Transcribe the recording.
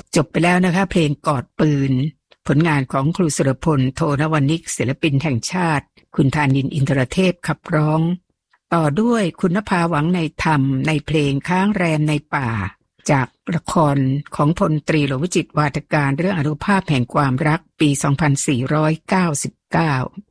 จบไปแล้วนะคะเพลงกอดปืนผลงานของครูสุรพลโทนวนิกศิลปินแห่งชาติคุณธานินทร์อินทรเทพขับร้องต่อด้วยคุณนภาหวังในธรรมในเพลงค้างแรมในป่าจากละครของพลตรีหลวงวิจิตรวาทการเรื่องอานุภาพแห่งความรักปี 2499